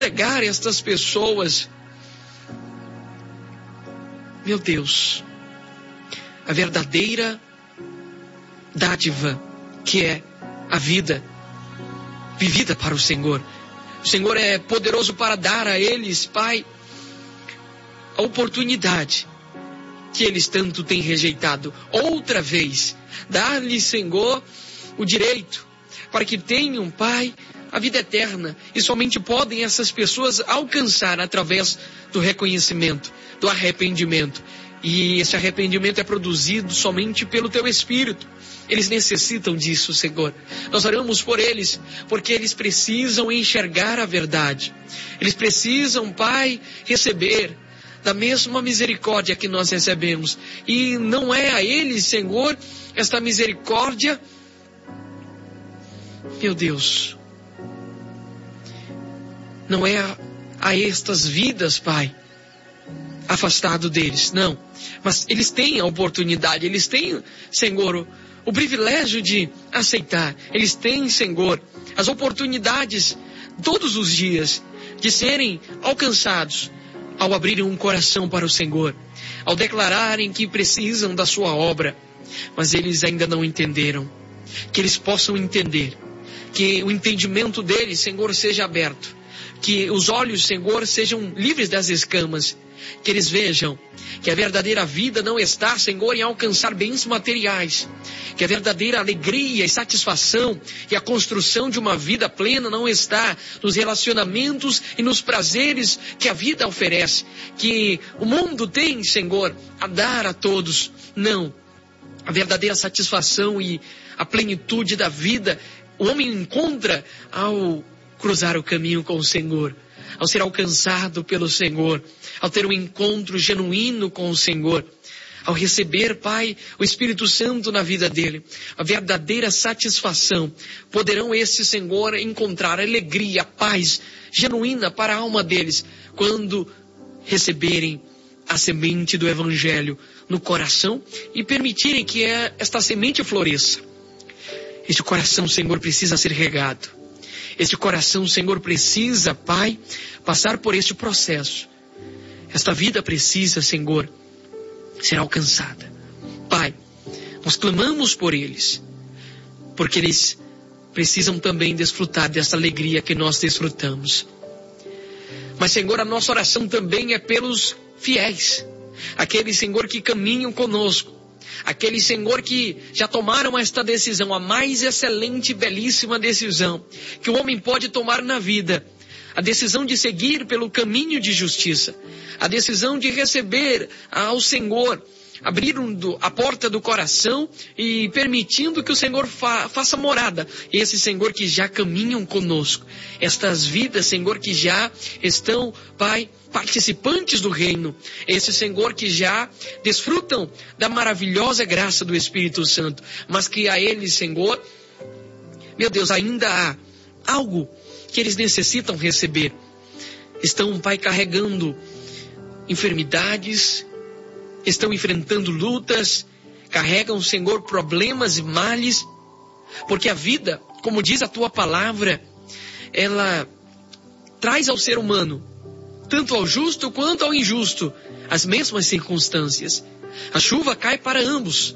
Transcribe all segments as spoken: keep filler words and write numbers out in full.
entregar estas pessoas, meu Deus, a verdadeira dádiva que é a vida vivida para o Senhor. O Senhor é poderoso para dar a eles, Pai, a oportunidade que eles tanto têm rejeitado. Outra vez, dar-lhes, Senhor, o direito para que tenham, Pai, a vida eterna. E somente podem essas pessoas alcançar através do reconhecimento, do arrependimento. E esse arrependimento é produzido somente pelo Teu Espírito. Eles necessitam disso, Senhor. Nós oramos por eles, porque eles precisam enxergar a verdade. Eles precisam, Pai, receber da mesma misericórdia que nós recebemos. E não é a eles, Senhor, esta misericórdia, meu Deus, não é a, a estas vidas, Pai, afastado deles, não. Mas eles têm a oportunidade, eles têm, Senhor, o, o privilégio de aceitar. Eles têm, Senhor, as oportunidades todos os dias de serem alcançados ao abrirem um coração para o Senhor, ao declararem que precisam da sua obra, mas eles ainda não entenderam. Que eles possam entender, que o entendimento deles, Senhor, seja aberto, que os olhos, Senhor, sejam livres das escamas, que eles vejam que a verdadeira vida não está, Senhor, em alcançar bens materiais, que a verdadeira alegria e satisfação e a construção de uma vida plena não está nos relacionamentos e nos prazeres que a vida oferece, que o mundo tem, Senhor, a dar a todos. Não, a verdadeira satisfação e a plenitude da vida o homem encontra ao cruzar o caminho com o Senhor, ao ser alcançado pelo Senhor, ao ter um encontro genuíno com o Senhor, ao receber, Pai, o Espírito Santo na vida dele, a verdadeira satisfação. Poderão esses, Senhor, encontrar alegria, paz genuína para a alma deles, quando receberem a semente do Evangelho no coração e permitirem que esta semente floresça. Este coração, Senhor, precisa ser regado. Este coração, Senhor, precisa, Pai, passar por este processo. Esta vida precisa, Senhor, ser alcançada. Pai, nós clamamos por eles, porque eles precisam também desfrutar dessa alegria que nós desfrutamos. Mas, Senhor, a nossa oração também é pelos fiéis, aqueles, Senhor, que caminham conosco, aqueles, Senhor, que já tomaram esta decisão, a mais excelente e belíssima decisão que o homem pode tomar na vida, a decisão de seguir pelo caminho de justiça, a decisão de receber ao Senhor, abrindo a porta do coração e permitindo que o Senhor fa- faça morada. Esse, Senhor, que já caminham conosco, estas vidas, Senhor, que já estão, Pai, participantes do reino, esse, Senhor, que já desfrutam da maravilhosa graça do Espírito Santo, mas que a eles, Senhor, meu Deus, ainda há algo que eles necessitam receber. Estão, Pai, carregando enfermidades, estão enfrentando lutas, carregam, Senhor, problemas e males, porque a vida, como diz a Tua palavra, ela traz ao ser humano, tanto ao justo quanto ao injusto, as mesmas circunstâncias. A chuva cai para ambos.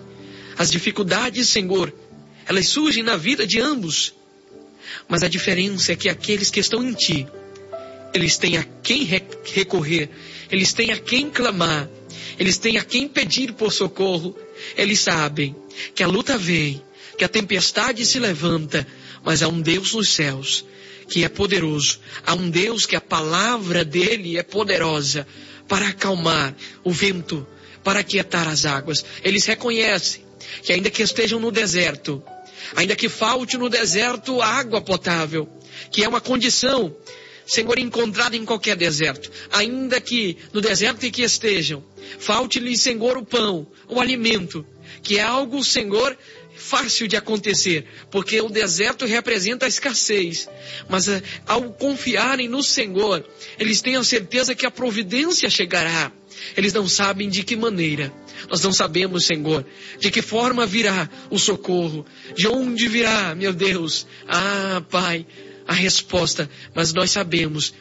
As dificuldades, Senhor, elas surgem na vida de ambos. Mas a diferença é que aqueles que estão em Ti, eles têm a quem recorrer, eles têm a quem clamar, eles têm a quem pedir por socorro. Eles sabem que a luta vem, que a tempestade se levanta, mas há um Deus nos céus que é poderoso. Há um Deus que a palavra dele é poderosa para acalmar o vento, para aquietar as águas. Eles reconhecem que ainda que estejam no deserto, ainda que falte no deserto água potável, que é uma condição, Senhor, encontrada em qualquer deserto, ainda que no deserto em que estejam, falte-lhes, Senhor, o pão, o alimento, que é algo, Senhor, fácil de acontecer, porque o deserto representa a escassez, mas uh, ao confiarem no Senhor, eles têm a certeza que a providência chegará. Eles não sabem de que maneira, nós não sabemos, Senhor, de que forma virá o socorro, de onde virá, meu Deus, ah, Pai, a resposta, mas nós sabemos